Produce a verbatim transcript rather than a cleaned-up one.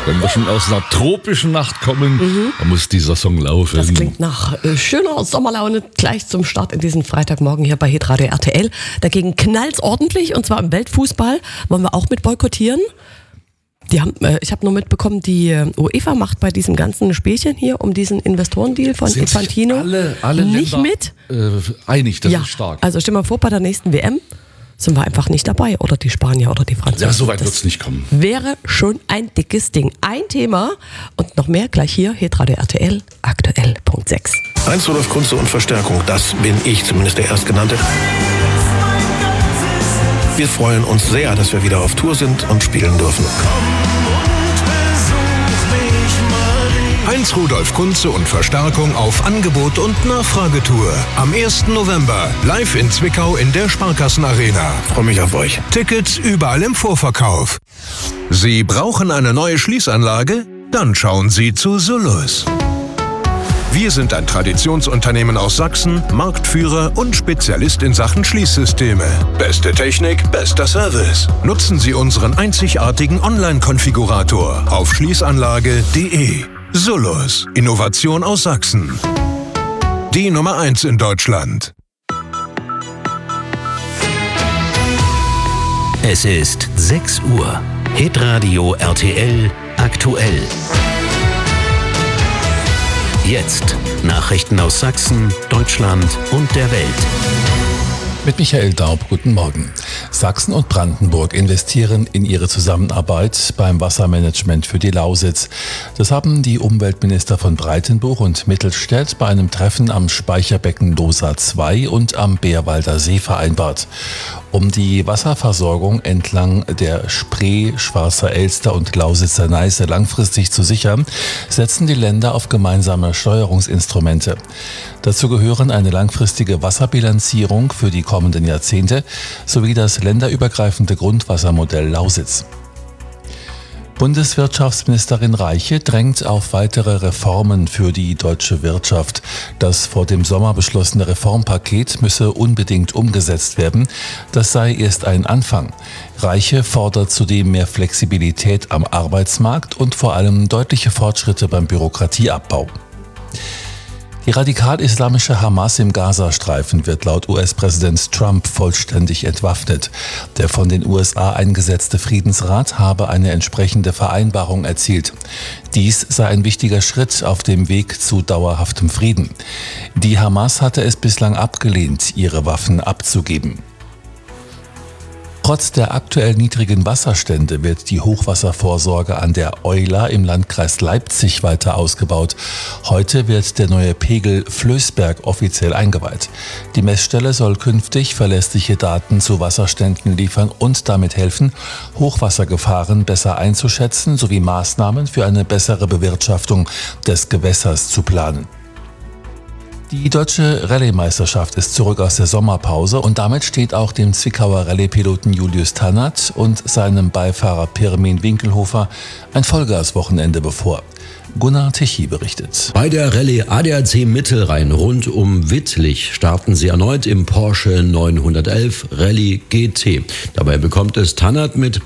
Wenn wir schon aus einer tropischen Nacht kommen, mhm. dann muss dieser Song laufen. Das klingt nach äh, schöner Sommerlaune gleich zum Start in diesen Freitagmorgen hier bei Hitradio R T L. Dagegen knallt's ordentlich und zwar im Weltfußball. Wollen wir auch mit boykottieren? Die haben, äh, ich habe nur mitbekommen, die äh, UEFA macht bei diesem ganzen Spielchen hier um diesen Investorendeal von Sind Infantino sich alle, alle nicht Länder, mit. Äh, einig, das ja, ist stark. Also stell mal vor, bei der nächsten W M sind wir einfach nicht dabei. Oder die Spanier oder die Franzosen. Ja, so weit wird es nicht kommen. Wäre schon ein dickes Ding. Ein Thema und noch mehr gleich hier, Hitradio R T L, aktuell Punkt sechs. Heinz Rudolf Kunze und Verstärkung, das bin ich, zumindest der Erstgenannte. Wir freuen uns sehr, dass wir wieder auf Tour sind und spielen dürfen. Heinz Rudolf Kunze und Verstärkung auf Angebot und Nachfragetour. Am ersten November live in Zwickau in der Sparkassenarena. Freue mich auf euch. Tickets überall im Vorverkauf. Sie brauchen eine neue Schließanlage? Dann schauen Sie zu Solus. Wir sind ein Traditionsunternehmen aus Sachsen, Marktführer und Spezialist in Sachen Schließsysteme. Beste Technik, bester Service. Nutzen Sie unseren einzigartigen Online-Konfigurator auf schließanlage punkt de. Solus, Innovation aus Sachsen. Die Nummer eins in Deutschland. Es ist sechs Uhr. Hitradio R T L aktuell. Jetzt Nachrichten aus Sachsen, Deutschland und der Welt. Mit Michael Daub, guten Morgen. Sachsen und Brandenburg investieren in ihre Zusammenarbeit beim Wassermanagement für die Lausitz. Das haben die Umweltminister von Breitenbuch und Mittelstädt bei einem Treffen am Speicherbecken Losa zwei und am Bärwalder See vereinbart. Um die Wasserversorgung entlang der Spree, Schwarzer Elster und Lausitzer Neiße langfristig zu sichern, setzen die Länder auf gemeinsame Steuerungsinstrumente. Dazu gehören eine langfristige Wasserbilanzierung für die kommenden Jahrzehnte sowie das länderübergreifende Grundwassermodell Lausitz. Bundeswirtschaftsministerin Reiche drängt auf weitere Reformen für die deutsche Wirtschaft. Das vor dem Sommer beschlossene Reformpaket müsse unbedingt umgesetzt werden. Das sei erst ein Anfang. Reiche fordert zudem mehr Flexibilität am Arbeitsmarkt und vor allem deutliche Fortschritte beim Bürokratieabbau. Die radikal-islamische Hamas im Gazastreifen wird laut U S-Präsident Trump vollständig entwaffnet. Der von den U S A eingesetzte Friedensrat habe eine entsprechende Vereinbarung erzielt. Dies sei ein wichtiger Schritt auf dem Weg zu dauerhaftem Frieden. Die Hamas hatte es bislang abgelehnt, ihre Waffen abzugeben. Trotz der aktuell niedrigen Wasserstände wird die Hochwasservorsorge an der Euler im Landkreis Leipzig weiter ausgebaut. Heute wird der neue Pegel Flößberg offiziell eingeweiht. Die Messstelle soll künftig verlässliche Daten zu Wasserständen liefern und damit helfen, Hochwassergefahren besser einzuschätzen sowie Maßnahmen für eine bessere Bewirtschaftung des Gewässers zu planen. Die deutsche Rallye-Meisterschaft ist zurück aus der Sommerpause und damit steht auch dem Zwickauer Rallye-Piloten Julius Tannert und seinem Beifahrer Pirmin Winkelhofer ein Vollgaswochenende bevor. Gunnar Tichy berichtet. Bei der Rallye A D A C Mittelrhein rund um Wittlich starten sie erneut im Porsche neunhundertelf Rallye G T. Dabei bekommt es Tannert mit